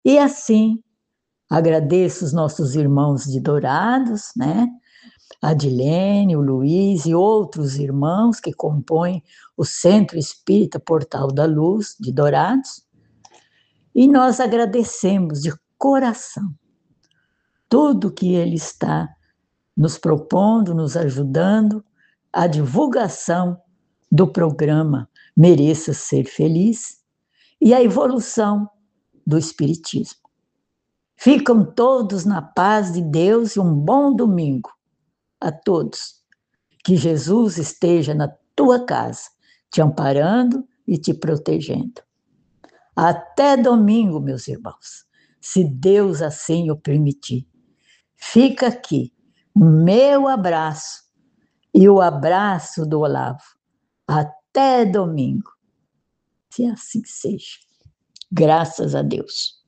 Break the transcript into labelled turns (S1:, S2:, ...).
S1: E assim, agradeço os nossos irmãos de Dourados, né? A Dilene, o Luiz e outros irmãos que compõem o Centro Espírita Portal da Luz de Dourados. E nós agradecemos de coração tudo que ele está nos propondo, nos ajudando, a divulgação do programa Mereça Ser Feliz e a evolução do Espiritismo. Ficam todos na paz de Deus e um bom domingo a todos. Que Jesus esteja na tua casa, te amparando e te protegendo. Até domingo, meus irmãos, se Deus assim o permitir. Fica aqui o meu abraço e o abraço do Olavo. Até domingo. Se assim seja. Graças a Deus.